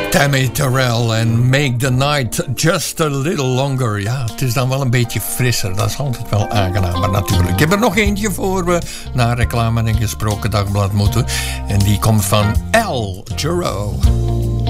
Tammy Terrell en Make the Night Just a Little Longer. Ja, het is dan wel een beetje frisser. Dat is altijd wel aangenamer natuurlijk. Ik heb er nog eentje voor we naar reclame en gesproken dagblad moeten. En die komt van Al Jarreau.